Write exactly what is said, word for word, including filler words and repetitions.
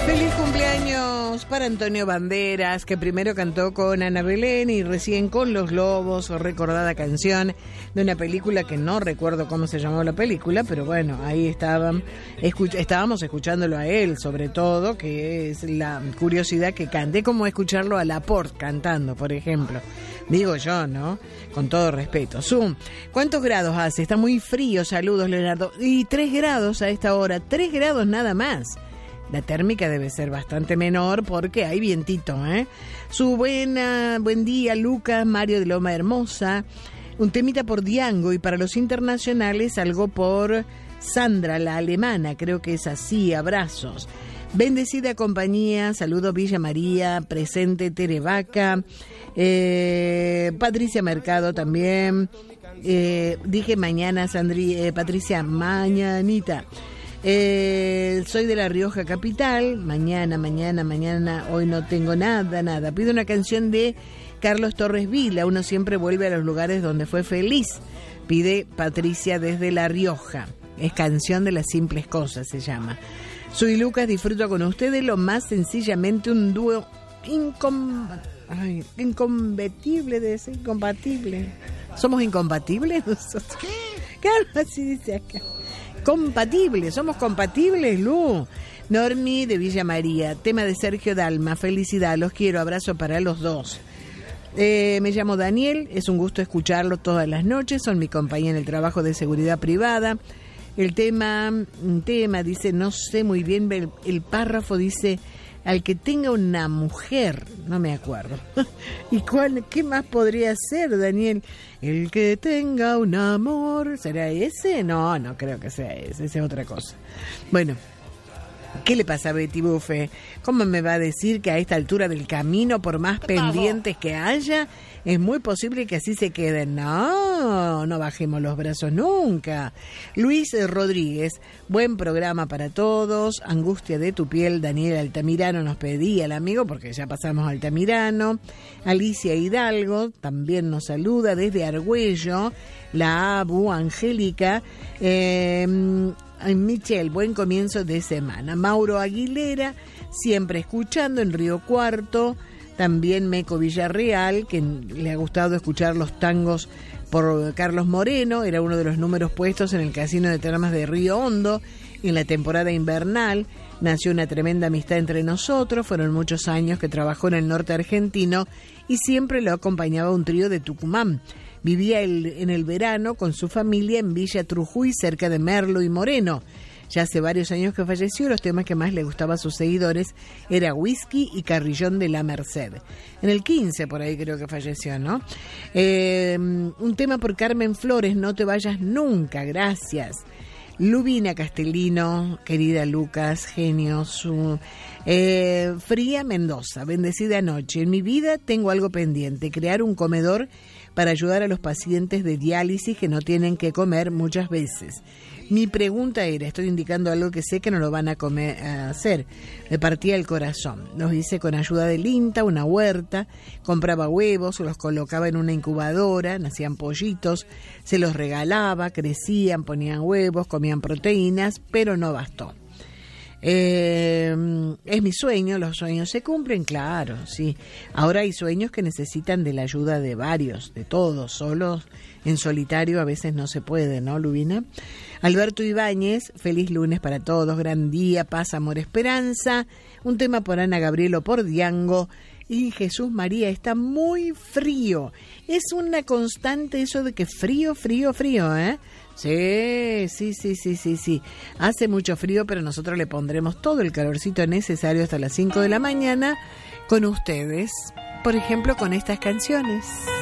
Feliz cumpleaños para Antonio Banderas, que primero cantó con Ana Belén y recién con Los Lobos, recordada canción de una película que no recuerdo cómo se llamó la película, pero bueno, ahí estaban, escuch- estábamos escuchándolo a él, sobre todo, que es la curiosidad que cante, como escucharlo a Laporte cantando, por ejemplo. Digo yo, ¿no? Con todo respeto. Zoom, ¿cuántos grados hace? Está muy frío, saludos, Leonardo. Y tres grados a esta hora, tres grados nada más. La térmica debe ser bastante menor porque hay vientito, ¿eh? Su buena, buen día, Lucas, Mario de Loma Hermosa. Un temita por Diango y para los internacionales algo por Sandra, la alemana, creo que es así, abrazos. Bendecida compañía, saludos Villa María, presente Tere Vaca, eh, Patricia Mercado también, eh, dije mañana, Sandri, eh, Patricia, mañanita. Eh, soy de La Rioja capital, mañana, mañana, mañana, hoy no tengo nada, nada. Pido una canción de Carlos Torres Vila, uno siempre vuelve a los lugares donde fue feliz. Pide Patricia desde La Rioja, es canción de las simples cosas, se llama. Soy Lucas, disfruto con ustedes lo más sencillamente un dúo incom... Ay, incompatible, de ser incompatible. ¿Somos incompatibles nosotros? ¿Qué? Claro, así dice acá. Compatibles, somos compatibles, Lu. Normi de Villa María, tema de Sergio Dalma, felicidad, los quiero, abrazo para los dos. Eh, me llamo Daniel, es un gusto escucharlo todas las noches, son mi compañía en el trabajo de seguridad privada. El tema, un tema, dice, no sé muy bien, el, el párrafo dice, al que tenga una mujer, no me acuerdo. ¿Y cuál, qué más podría ser, Daniel? El que tenga un amor, ¿será ese? No, no creo que sea ese, esa es otra cosa. Bueno, ¿qué le pasa a Betty Buffet? ¿Cómo me va a decir que a esta altura del camino, por más pendientes que haya, es muy posible que así se queden? No, no bajemos los brazos nunca. Luis Rodríguez, buen programa para todos. Angustia de tu piel, Daniel Altamirano nos pedía el amigo, porque ya pasamos a Altamirano. Alicia Hidalgo también nos saluda desde Argüello. La Abu Angélica. Eh... Michelle, buen comienzo de semana. Mauro Aguilera, siempre escuchando en Río Cuarto. También Meco Villarreal, que le ha gustado escuchar los tangos por Carlos Moreno. Era uno de los números puestos en el Casino de Termas de Río Hondo en la temporada invernal. Nació una tremenda amistad entre nosotros. Fueron muchos años que trabajó en el norte argentino y siempre lo acompañaba un trío de Tucumán. Vivía el, en el verano con su familia en Villa Trujuy, cerca de Merlo y Moreno. Ya hace varios años que falleció, los temas que más le gustaba a sus seguidores era Whisky y Carrillón de la Merced. En el quince, por ahí creo que falleció, ¿no? Eh, un tema por Carmen Flores, No te vayas nunca, gracias. Lubina Castellino, querida Lucas, genio, su... Eh, Fría Mendoza, bendecida noche. En mi vida tengo algo pendiente, crear un comedor para ayudar a los pacientes de diálisis que no tienen que comer muchas veces. Mi pregunta era, estoy indicando algo que sé que no lo van a comer, a hacer, me partía el corazón. Nos dice con ayuda del INTA, una huerta, compraba huevos, los colocaba en una incubadora, nacían pollitos, se los regalaba, crecían, ponían huevos, comían proteínas, pero no bastó. Eh, es mi sueño, los sueños se cumplen, claro, sí. Ahora hay sueños que necesitan de la ayuda de varios, de todos, solos, en solitario a veces no se puede, ¿no, Lubina? Alberto Ibáñez, feliz lunes para todos, gran día, paz, amor, esperanza. Un tema por Ana Gabrielo, por Diango. Y Jesús María, está muy frío. Es una constante eso de que frío, frío, frío, ¿eh? Sí, sí, sí, sí, sí, sí. Hace mucho frío, pero nosotros le pondremos todo el calorcito necesario hasta las cinco de la mañana con ustedes. Por ejemplo, con estas canciones.